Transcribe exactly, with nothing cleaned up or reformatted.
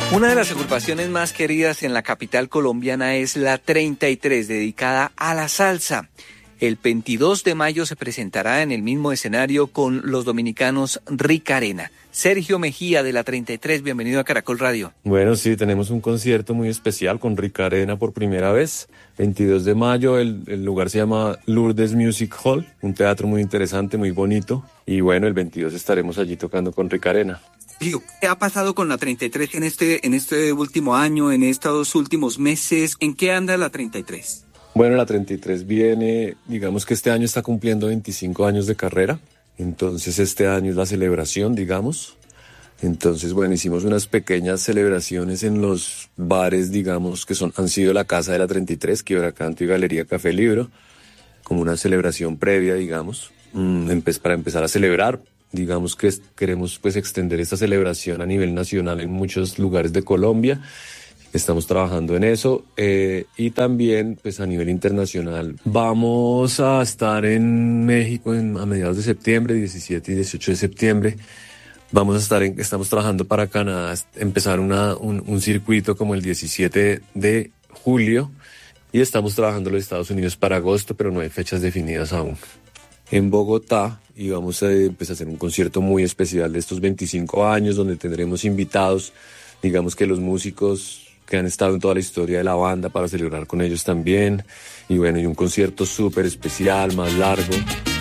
Una de las agrupaciones más queridas en la capital colombiana es la treinta y tres, dedicada a la salsa. El veintidós de mayo se presentará en el mismo escenario con los dominicanos Rica Arena. Sergio Mejía de la treinta y tres, bienvenido a Caracol Radio. Bueno, sí, tenemos un concierto muy especial con Rica Arena por primera vez. veintidós de mayo, el, el lugar se llama Lourdes Music Hall, un teatro muy interesante, muy bonito. Y bueno, el veintidós estaremos allí tocando con Rica Arena. ¿Qué ha pasado con la treinta y tres en este, en este último año, en estos últimos meses? ¿En qué anda la treinta y tres? Bueno, la treinta y tres viene, digamos que este año está cumpliendo veinticinco años de carrera, entonces este año es la celebración, digamos. Entonces, bueno, hicimos unas pequeñas celebraciones en los bares, digamos, que son han sido la Casa de la treinta y tres, Quiebra Canto y Galería Café Libro, como una celebración previa, digamos, mmm, para empezar a celebrar. Digamos que queremos pues extender esta celebración a nivel nacional en muchos lugares de Colombia. Estamos trabajando en eso eh, y también pues a nivel internacional. Vamos a estar en México en, a mediados de septiembre, diecisiete y dieciocho de septiembre. Vamos a estar en, estamos trabajando para Canadá, empezar una, un, un circuito como el diecisiete de julio y estamos trabajando en los Estados Unidos para agosto, pero no hay fechas definidas aún. En Bogotá y vamos a empezar a hacer un concierto muy especial de estos veinticinco años donde tendremos invitados, digamos que los músicos que han estado en toda la historia de la banda para celebrar con ellos también y bueno, y un concierto súper especial, más largo.